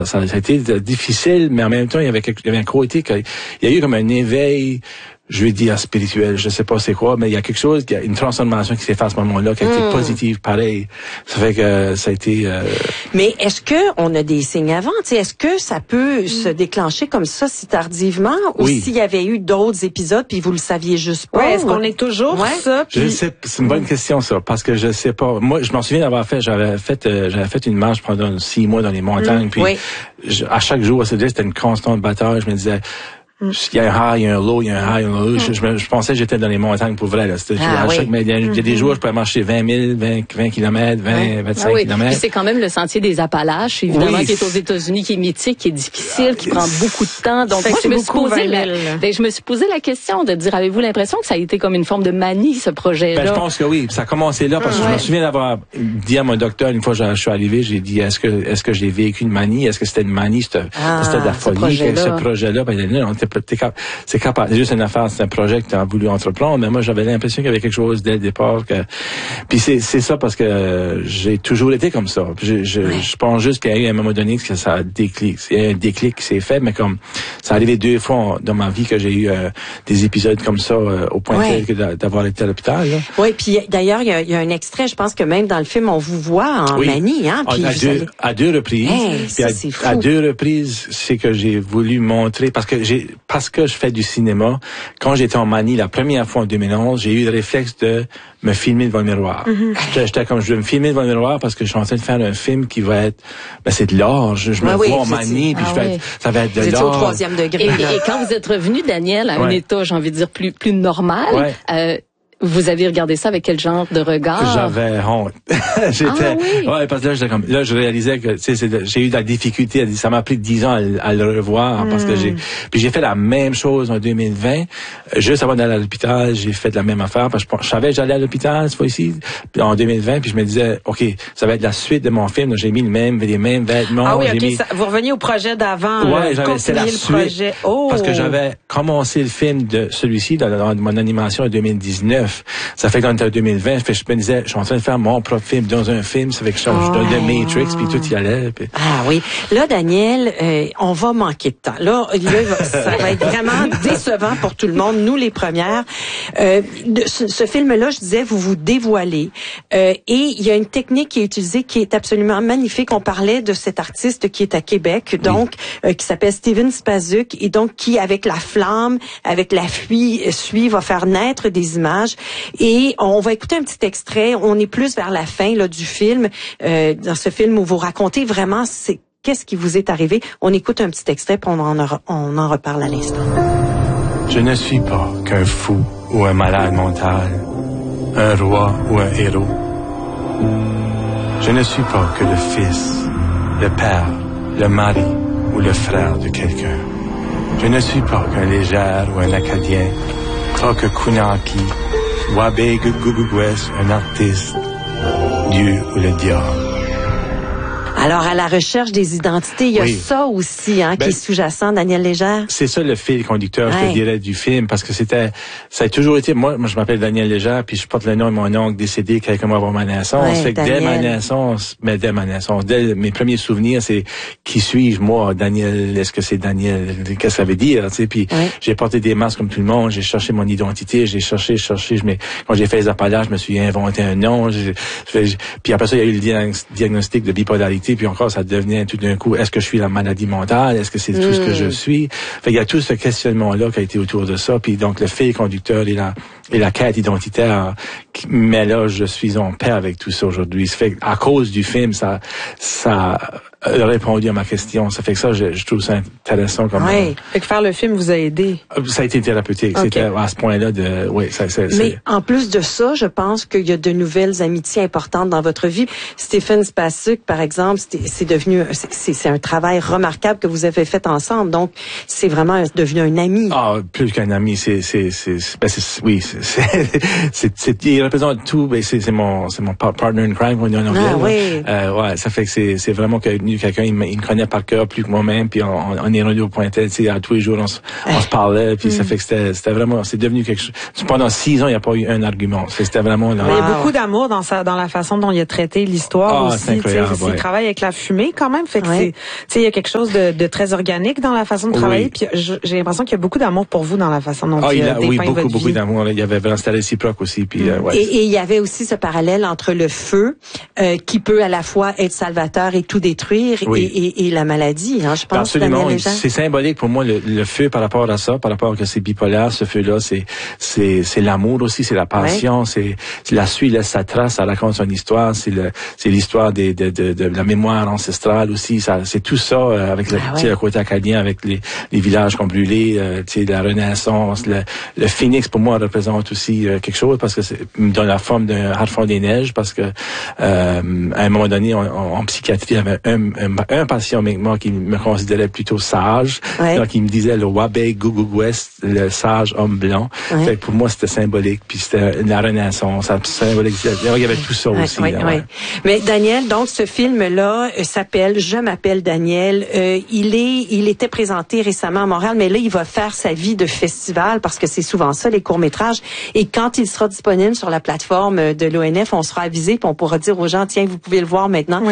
Ça a été difficile, mais en même temps, il y avait un côté il y a eu comme un éveil, je vais dire spirituel, je sais pas c'est quoi, mais il y a quelque chose, il y a une transformation qui s'est faite à ce moment-là, qui a été positive, pareil. Ça fait que ça a été... Mais est-ce que on a des signes avant? Est-ce que ça peut se déclencher comme ça si tardivement? Ou s'il y avait eu d'autres épisodes puis vous le saviez juste pas? Ouais, est-ce qu'on est toujours ça? Je sais, c'est une bonne question ça, parce que je sais pas. Moi, je m'en souviens d'avoir j'avais fait une marche pendant 6 mois dans les montagnes, puis à chaque jour, c'était une constante bataille. Je me disais... Il y a un high, il y a un low, il y a un high, il y a un low. Je pensais que j'étais dans les montagnes pour vrai. Là. Il y a des jours, je pouvais marcher 20 000, 20 km, 25 km. Puis c'est quand même le sentier des Appalaches, évidemment, qui est aux États-Unis, qui est mythique, qui est difficile, qui prend beaucoup de temps. Donc moi, je me suis posé la question de dire, avez-vous l'impression que ça a été comme une forme de manie, ce projet-là? Je pense que oui. Ça a commencé là, parce que je me souviens d'avoir dit à mon docteur, une fois que je suis arrivé, j'ai dit, est-ce que j'ai vécu une manie? Est-ce que c'était une manie? C'était de la folie, ce projet-là. On était c'est capable. C'est juste une affaire, c'est un projet que tu as voulu entreprendre, mais moi, j'avais l'impression qu'il y avait quelque chose dès le départ puis c'est ça parce que j'ai toujours été comme ça. Je pense juste qu'il y a eu un moment donné que ça a déclic. Il y a un déclic qui s'est fait, mais comme ça arrivé 2 fois dans ma vie que j'ai eu des épisodes comme ça au point tel que d'avoir été à l'hôpital. Oui, puis d'ailleurs, il y a un extrait, je pense que même dans le film, on vous voit en manie, hein? Puis à 2 reprises. Puis à 2 reprises, c'est que j'ai voulu montrer parce que je fais du cinéma. Quand j'étais en manie la première fois en 2011, j'ai eu le réflexe de me filmer devant le miroir. J'étais comme, je vais me filmer devant le miroir parce que je suis en train de faire un film qui va être, c'est de l'art. Je me vois en manie, puis ça va être de l'art. Vous étiez au 3e degré. Et quand vous êtes revenu, Daniel, à un état, j'ai envie de dire, plus normal, vous avez regardé ça avec quel genre de regard? J'avais honte. Parce que là, je réalisais que, j'ai eu de la difficulté. Ça m'a pris 10 ans à le revoir parce que j'ai fait la même chose en 2020. Juste avant d'aller à l'hôpital, j'ai fait la même affaire parce que je savais que j'allais à l'hôpital, cette fois-ci, en 2020, puis je me disais, OK, ça va être la suite de mon film. Donc, j'ai mis les mêmes vêtements. Ah oui, OK. Vous reveniez au projet d'avant. C'est la suite. Parce que j'avais commencé le film de celui-ci dans mon animation en 2019. Ça fait qu'on était en 2020, je me disais, je suis en train de faire mon propre film dans un film, ça fait que je change de Matrix, puis tout y allait. Puis... Ah oui. Là, Daniel, on va manquer de temps. Là, ça va être vraiment décevant pour tout le monde, nous les premières. Ce film-là, je disais, vous vous dévoilez. Et il y a une technique qui est utilisée qui est absolument magnifique. On parlait de cet artiste qui est à Québec, donc, qui s'appelle Steven Spazuk, et donc qui, avec la flamme, avec la suie, va faire naître des images. Et on va écouter un petit extrait. On est plus vers la fin là du film, dans ce film où vous racontez vraiment qu'est-ce qui vous est arrivé. On écoute un petit extrait, puis on en reparle à l'instant. Je ne suis pas qu'un fou ou un malade mental, un roi ou un héros. Je ne suis pas que le fils, le père, le mari ou le frère de quelqu'un. Je ne suis pas qu'un légère ou un acadien, pas que Kunaki, Wabe Gugugwes, un artiste, Dieu ou le diable. Alors, à la recherche des identités, il y a ça aussi, qui est sous-jacent, Daniel Légère. C'est ça le fil conducteur, je te dirais, du film, parce que ça a toujours été, moi je m'appelle Daniel Légère, puis je porte le nom de mon oncle décédé quelques mois avant ma naissance. Fait que dès ma naissance, dès mes premiers souvenirs, c'est qui suis-je, moi, Daniel, est-ce que c'est Daniel, qu'est-ce que ça veut dire, tu sais, puis j'ai porté des masques comme tout le monde, j'ai cherché mon identité, j'ai cherché, quand j'ai fait les Appalaches, je me suis inventé un nom, puis après ça, il y a eu le diagnostic de bipolarité, puis encore, ça devenait tout d'un coup, est-ce que je suis la maladie mentale? Est-ce que c'est tout ce que je suis? Fait, il y a tout ce questionnement-là qui a été autour de ça, puis donc le fil conducteur et la quête identitaire, mais là, je suis en paix avec tout ça aujourd'hui. Ça fait à cause du film, ça a répondu à ma question. Ça fait que ça, je trouve ça intéressant comme. Oui. Fait que faire le film vous a aidé. Ça a été thérapeutique. Okay. C'était à ce point-là Mais en plus de ça, je pense qu'il y a de nouvelles amitiés importantes dans votre vie. Steven Spazuk, par exemple, c'est un travail remarquable que vous avez fait ensemble. Donc, c'est vraiment devenu un ami. Ah, plus qu'un ami, il représente tout. C'est mon partner in crime qu'on dit en anglais. Ah oui. Ça fait que c'est vraiment que devenu quelqu'un, il me connaît par cœur plus que moi-même, puis on est rendu au point tel, tu sais, tous les jours, on se parlait, puis ça fait que c'était vraiment, c'est devenu quelque chose. Pendant 6 ans, il n'y a pas eu un argument. C'était vraiment là. Il y a beaucoup d'amour dans la façon dont il a traité l'histoire aussi. C'est incroyable, Il travaille avec la fumée quand même, fait que il y a quelque chose de très organique dans la façon de travailler, puis j'ai l'impression qu'il y a beaucoup d'amour pour vous dans la façon dont il a dépeint votre vie. Beaucoup d'amour. Il y avait vraiment, c'était réciproque aussi, puis Et il y avait aussi ce parallèle entre le feu, qui peut à la fois être salvateur et tout détruire, et la maladie, hein, je pense. Absolument. C'est symbolique pour moi, le feu par rapport à ça, par rapport à que c'est bipolaire, ce feu-là, c'est l'amour aussi, c'est la passion, c'est la suite laisse sa trace, ça raconte son histoire, c'est l'histoire de la mémoire ancestrale aussi, c'est tout ça, avec le côté acadien, avec les villages qu'on brûlait, la Renaissance, le phénix pour moi représente aussi quelque chose, parce que me donne la forme d'un harfang des neiges, parce que à un moment donné, en psychiatrie, il y avait un patient avec moi qui me considérait plutôt sage, donc il me disait le Wabé Gugugwest, le sage homme blanc. Fait que pour moi, c'était symbolique, puis c'était la Renaissance, ça symbolique. Il y avait tout ça aussi. Mais Daniel, donc ce film-là s'appelle Je m'appelle Daniel. Il était présenté récemment à Montréal, mais là, il va faire sa vie de festival, parce que c'est souvent ça, les courts-métrages. Et quand il sera disponible sur la plateforme de l'ONF, on sera avisé, puis on pourra dire aux gens, tiens, vous pouvez le voir maintenant.